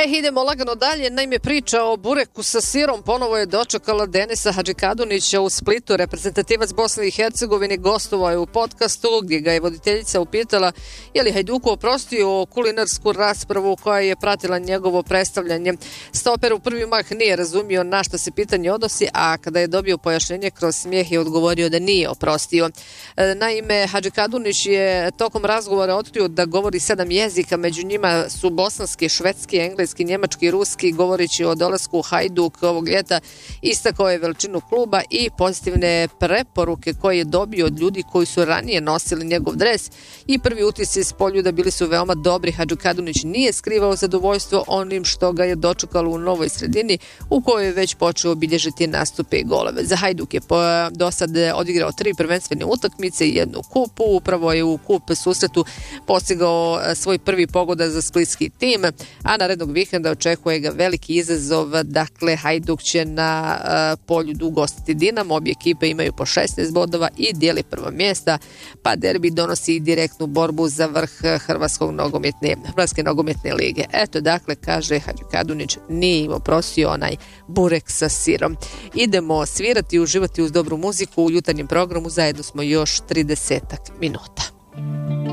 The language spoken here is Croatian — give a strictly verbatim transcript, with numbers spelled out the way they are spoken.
E, idemo lagano dalje. Naime, priča o bureku sa sirom ponovo je dočekala Denisa Hadžikadunića u Splitu. Reprezentativac Bosne i Hercegovine gostovao je u podcastu gdje ga je voditeljica upitala je li Hajduku oprostio kulinarsku raspravu koja je pratila njegovo predstavljanje. Stoper u prvi mah nije razumio na šta se pitanje odnosi, a kada je dobio pojašnjenje kroz smijeh je odgovorio da nije oprostio. Naime, Hadžikadunić je tokom razgovora otkrio da govori sedam jezika, među njima su bosanski, švedski, engleski, njemački, ruski. Govoreći o dolasku u Hajduk ovog ljeta istakao je veličinu kluba i pozitivne preporuke koje je dobio od ljudi koji su ranije nosili njegov dres i prvi utisci s Poljuda bili su veoma dobri. Hadžikadunić nije skrivao zadovoljstvo onim što ga je dočekalo u novoj sredini u kojoj je već počeo obilježiti nastupe i golove. Za Hajduk je do sad odigrao tri prvenstvene utakmice i jednu kupu. Upravo je u kup susretu postigao svoj prvi pogodak za splitski tim, a narednog vikenda očekuje ga veliki izazov. Dakle, Hajduk će na uh, Poljudu ugostiti Dinamo. Obje ekipe imaju po šesnaest bodova i dijeli prva mjesta, pa derbi donosi direktnu borbu za vrh Hrvatskog nogometne, Hrvatske nogometne lige. Eto, dakle, kaže Hadžikadunić, nije im oprostio onaj burek sa sirom. Idemo svirati i uživati uz dobru muziku u jutarnjem programu. Zajedno smo još tridesetak minuta.